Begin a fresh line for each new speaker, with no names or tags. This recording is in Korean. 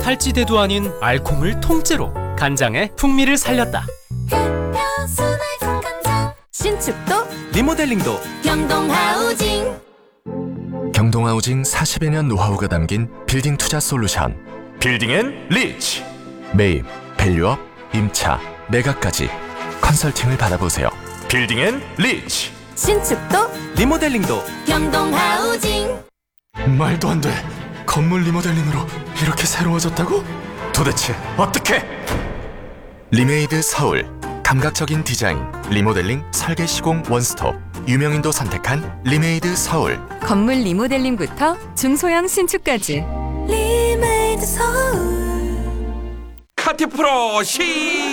살찌대도 아닌 알콩을 통째로 간장의 풍미를 살렸다.
신축도
리모델링도
경동하우징.
경동하우징 40여 년 노하우가 담긴 빌딩 투자 솔루션. 빌딩앤리치. 매입, 밸류업, 임차, 매각까지 컨설팅을 받아보세요. 빌딩앤리치.
신축도
리모델링도
경동하우징.
말도 안 돼. 건물 리모델링으로 이렇게 새로워졌다고? 도대체 어떻게? 리메이드 서울. 감각적인 디자인, 리모델링, 설계 시공 원스톱. 유명인도 선택한 리메이드 서울.
건물 리모델링부터 중소형 신축까지. 리메이드 서울.
카티 프로 시